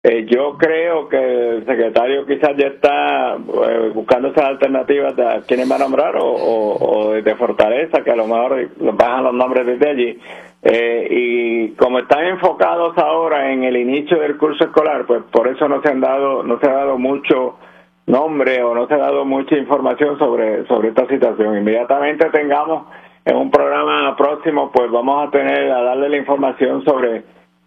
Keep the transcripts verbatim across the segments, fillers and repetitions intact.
Eh, yo creo que el secretario quizás ya está eh, buscando esas alternativas de quiénes va a nombrar o, o, o de Fortaleza, que a lo mejor los bajan los nombres desde allí. Eh, y como están enfocados ahora en el inicio del curso escolar, pues por eso no se han dado, no se ha dado mucho nombre o no se ha dado mucha información sobre, sobre esta situación. Inmediatamente tengamos en un programa próximo, pues vamos a tener a darle la información sobre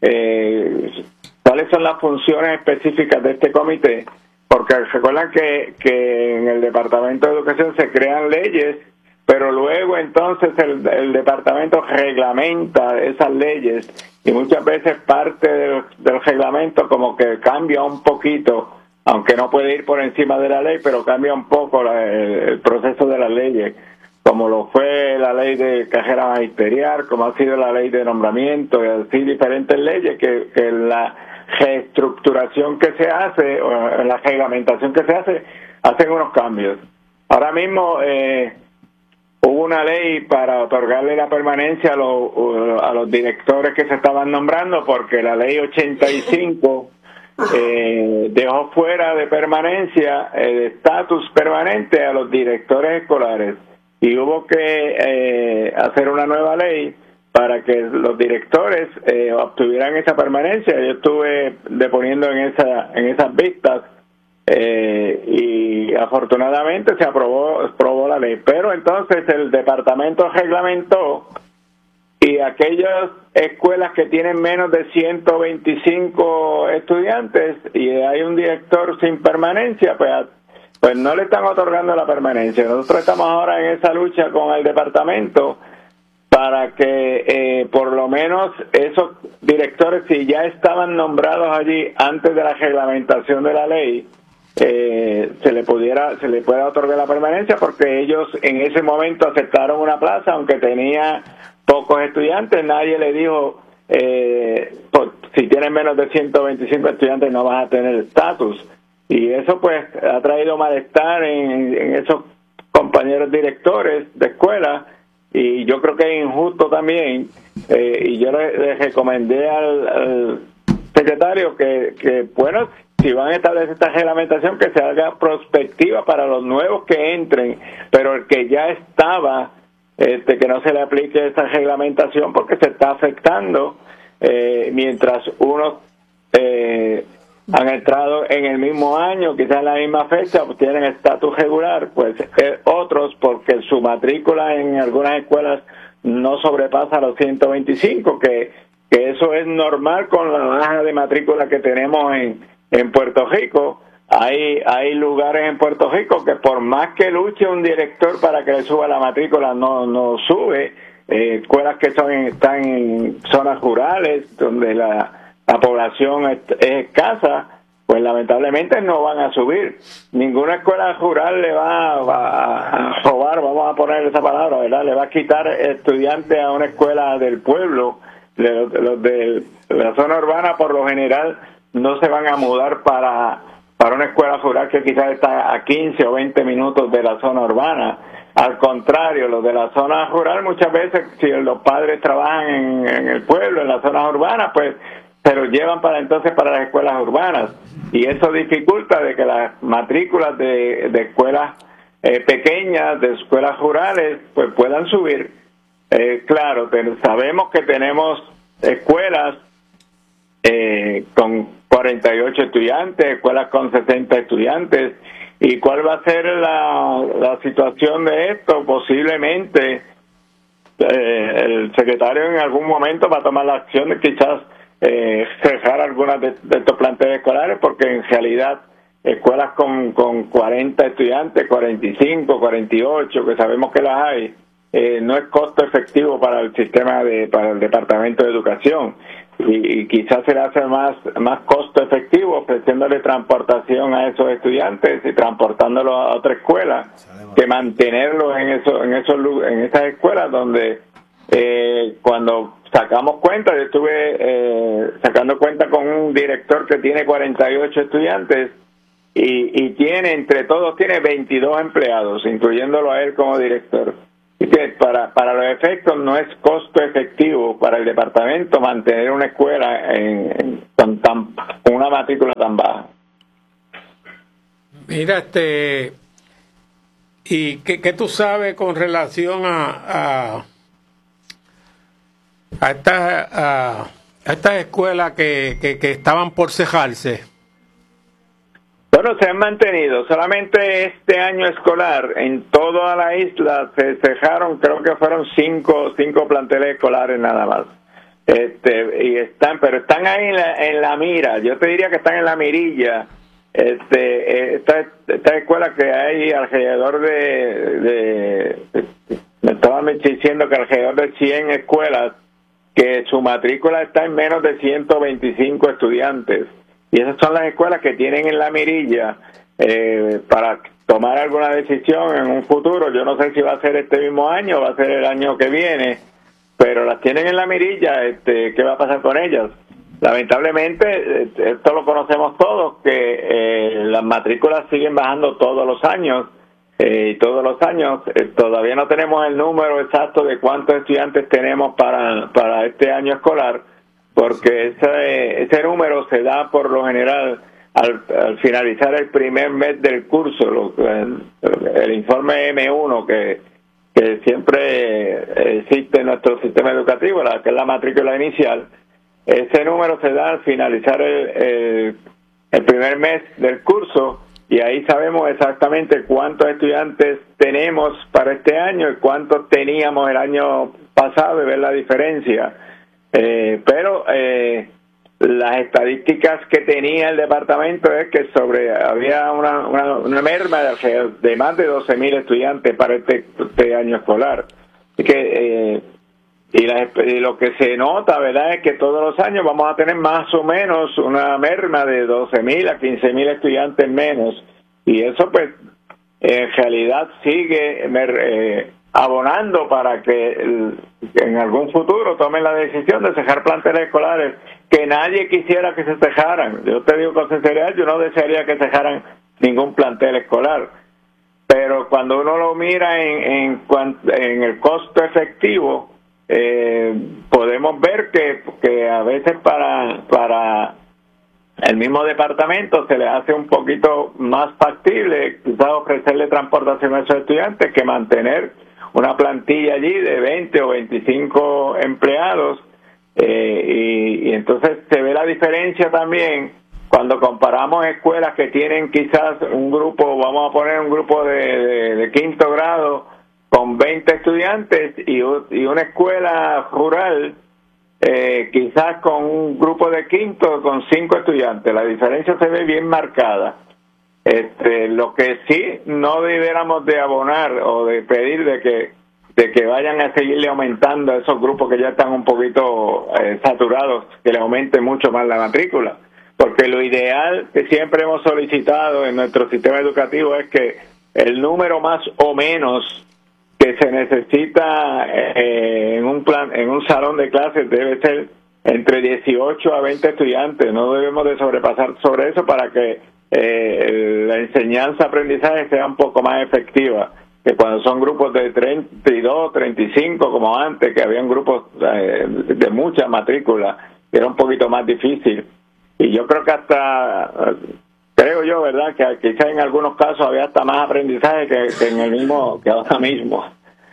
eh, cuáles son las funciones específicas de este comité, porque recuerdan que, que en el Departamento de Educación se crean leyes, pero luego entonces el, el departamento reglamenta esas leyes y muchas veces parte del, del reglamento como que cambia un poquito, aunque no puede ir por encima de la ley, pero cambia un poco la, el, el proceso de las leyes, como lo fue la ley de cajera magisterial, como ha sido la ley de nombramiento, y así diferentes leyes que, que la reestructuración que se hace, o la reglamentación que se hace, hacen unos cambios. Ahora mismo eh, hubo una ley para otorgarle la permanencia a los, a los directores que se estaban nombrando, porque la ley ochenta y cinco eh, dejó fuera de permanencia, eh, de estatus permanente a los directores escolares, y hubo que eh, hacer una nueva ley para que los directores eh, obtuvieran esa permanencia. Yo estuve deponiendo en esa en esas vistas eh, y afortunadamente se aprobó, aprobó la ley. Pero entonces el departamento reglamentó, y aquellas escuelas que tienen menos de ciento veinticinco estudiantes y hay un director sin permanencia, pues pues no le están otorgando la permanencia. Nosotros estamos ahora en esa lucha con el departamento para que eh, por lo menos esos directores, si ya estaban nombrados allí antes de la reglamentación de la ley, eh, se le pudiera, se le pueda otorgar la permanencia, porque ellos en ese momento aceptaron una plaza, aunque tenía pocos estudiantes. Nadie le dijo, eh, pues, si tienen menos de ciento veinticinco estudiantes no vas a tener estatus. Y eso pues ha traído malestar en, en esos compañeros directores de escuela, y yo creo que es injusto también, eh, y yo le, le recomendé al, al secretario que, que, bueno, si van a establecer esta reglamentación, que se haga prospectiva para los nuevos que entren, pero el que ya estaba, este, que no se le aplique esa reglamentación, porque se está afectando, eh, mientras unos eh, han entrado en el mismo año, quizás en la misma fecha, pues tienen estatus regular, pues eh, otros, porque su matrícula en algunas escuelas no sobrepasa los ciento veinticinco, que, que eso es normal con la baja de matrícula que tenemos en, en Puerto Rico. Hay, hay lugares en Puerto Rico que por más que luche un director para que le suba la matrícula, no, no sube. Eh, escuelas que son están en zonas rurales, donde la la población es, es escasa, pues lamentablemente no van a subir. Ninguna escuela rural le va, va a robar, vamos a poner esa palabra, ¿verdad? Le va a quitar estudiantes a una escuela del pueblo. Los, los de la zona urbana, por lo general, no se van a mudar para, para una escuela rural que quizás está a quince o veinte minutos de la zona urbana. Al contrario, los de la zona rural, muchas veces, si los padres trabajan en, en el pueblo, en la zona urbana, pues se los llevan para entonces para las escuelas urbanas, y eso dificulta de que las matrículas de, de escuelas eh, pequeñas, de escuelas rurales, pues puedan subir. Eh, claro, ten, sabemos que tenemos escuelas eh, con cuarenta y ocho estudiantes, escuelas con sesenta estudiantes, y cuál va a ser la, la situación de esto. Posiblemente eh, el secretario en algún momento va a tomar la acción de quizás Eh, cerrar algunas de, de estos planteles escolares, porque en realidad escuelas con, con cuarenta estudiantes, cuarenta y cinco, cuarenta y ocho, que sabemos que las hay, eh, no es costo efectivo para el sistema de, para el Departamento de Educación, y, y quizás se le hace más, más costo efectivo ofreciéndole transportación a esos estudiantes y transportándolos a otra escuela, que mantenerlos en eso, en esos en esas escuelas donde eh, cuando sacamos cuenta, yo estuve eh, sacando cuenta con un director que tiene cuarenta y ocho estudiantes y, y tiene, entre todos, tiene veintidós empleados, incluyéndolo a él como director. Y que para, para los efectos no es costo efectivo para el departamento mantener una escuela en, en, con, tan, con una matrícula tan baja. Mira, este, ¿y qué, qué tú sabes con relación a, a, a estas a, a estas escuelas que, que, que estaban por cejarse? Bueno, se han mantenido. Solamente este año escolar en toda la isla se cejaron, creo que fueron cinco cinco planteles escolares nada más. Este y están, pero están ahí en la, en la mira. Yo te diría que están en la mirilla. Este, esta, esta escuela que hay alrededor de, de, de me estaban diciendo que alrededor de cien escuelas que su matrícula está en menos de ciento veinticinco estudiantes. Y esas son las escuelas que tienen en la mirilla eh, para tomar alguna decisión en un futuro. Yo no sé si va a ser este mismo año o va a ser el año que viene, pero las tienen en la mirilla. Este, ¿qué va a pasar con ellas? Lamentablemente, esto lo conocemos todos, que eh, las matrículas siguen bajando todos los años. Eh, y todos los años eh, todavía no tenemos el número exacto de cuántos estudiantes tenemos para, para este año escolar, porque ese, ese número se da por lo general al, al finalizar el primer mes del curso, lo, el, el informe eme uno que, que siempre existe en nuestro sistema educativo, la, que es la matrícula inicial. Ese número se da al finalizar el, el, el primer mes del curso y ahí sabemos exactamente cuántos estudiantes tenemos para este año y cuántos teníamos el año pasado y ver la diferencia. Eh, pero eh, las estadísticas que tenía el departamento es que sobre había una, una, una merma de, de más de doce mil estudiantes para este, este año escolar. Así que, eh, y, la, y lo que se nota, ¿verdad?, es que todos los años vamos a tener más o menos una merma de doce mil a quince mil estudiantes menos. Y eso, pues, en realidad sigue eh, abonando para que el, en algún futuro tomen la decisión de cejar planteles escolares, que nadie quisiera que se cejaran. Yo te digo con sinceridad, yo no desearía que cejaran ningún plantel escolar, pero cuando uno lo mira en, en, en el costo efectivo, eh, podemos ver que, que a veces para, para el mismo departamento se le hace un poquito más factible quizás ofrecerle transportación a esos estudiantes que mantener una plantilla allí de veinte o veinticinco empleados, eh, y, y entonces se ve la diferencia también cuando comparamos escuelas que tienen quizás un grupo, vamos a poner un grupo de, de, de quinto grado con veinte estudiantes y, y una escuela rural eh, quizás con un grupo de quinto con cinco estudiantes. La diferencia se ve bien marcada. Este, lo que sí no debiéramos de abonar o de pedir de que de que vayan a seguirle aumentando a esos grupos que ya están un poquito eh, saturados, que le aumente mucho más la matrícula, porque lo ideal que siempre hemos solicitado en nuestro sistema educativo es que el número más o menos que se necesita eh, en un plan, en un salón de clases debe ser entre dieciocho a veinte estudiantes. No debemos de sobrepasar sobre eso para que eh, la enseñanza-aprendizaje sea un poco más efectiva, que cuando son grupos de treinta y dos, treinta y cinco como antes, que habían grupos eh, de mucha matrícula, era un poquito más difícil. Y yo creo que hasta, creo yo, ¿verdad?, que quizás en algunos casos había hasta más aprendizaje que, que en el mismo, que ahora mismo.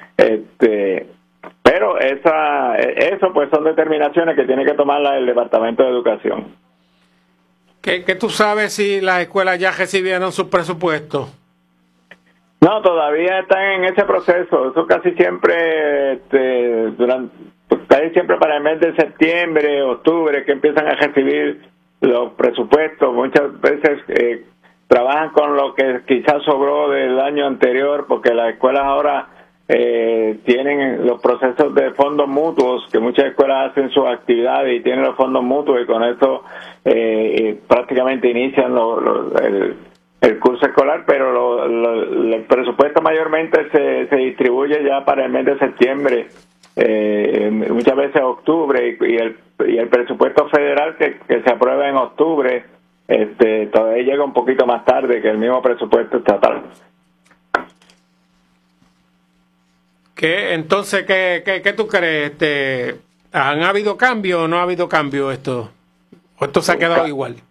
Este, pero esa, eso pues son determinaciones que tiene que tomar el Departamento de Educación. ¿Qué, qué tú sabes si las escuelas ya recibieron sus presupuestos? No, todavía están en ese proceso. Eso casi siempre, este, durante, casi siempre para el mes de septiembre, octubre, que empiezan a recibir los presupuestos. Muchas veces eh, trabajan con lo que quizás sobró del año anterior, porque las escuelas ahora eh, tienen los procesos de fondos mutuos, que muchas escuelas hacen sus actividades y tienen los fondos mutuos, y con eso eh, prácticamente inician lo, lo, el, el curso escolar, pero lo, lo, el presupuesto mayormente se, se distribuye ya para el mes de septiembre, eh, muchas veces octubre, y, y, el, y el presupuesto federal que, que se aprueba en octubre este, todavía llega un poquito más tarde que el mismo presupuesto estatal. ¿Qué, entonces, ¿qué, qué, qué tú crees? Este, ¿Han habido cambios o no ha habido cambio esto? ¿O esto se ha quedado igual?